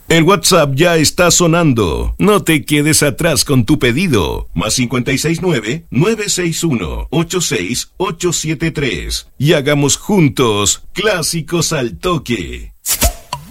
El WhatsApp ya está sonando. No te quedes atrás con tu pedido. Más 569-961-86873. Y hagamos juntos Clásicos al Toque.